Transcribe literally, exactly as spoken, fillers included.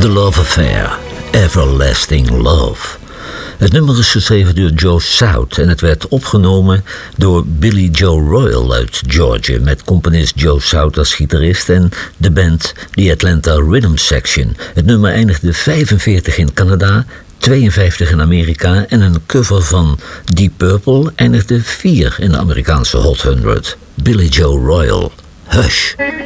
The Love Affair, Everlasting Love. Het nummer is geschreven door Joe South en het werd opgenomen door Billy Joe Royal uit Georgia, met componist Joe South als gitarist en de band The Atlanta Rhythm Section. Het nummer eindigde vijfenveertig in Canada, tweeënvijftig in Amerika en een cover van Deep Purple eindigde vier in de Amerikaanse Hot honderd. Billy Joe Royal, Hush.